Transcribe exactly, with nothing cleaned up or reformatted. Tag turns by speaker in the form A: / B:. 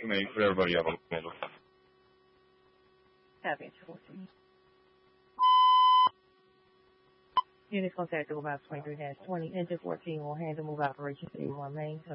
A: I mean, for everybody else on the middle.
B: Happy fourteen. Unit contact about twenty-three dash twenty. Engine fourteen will handle move operations eighty-one Main.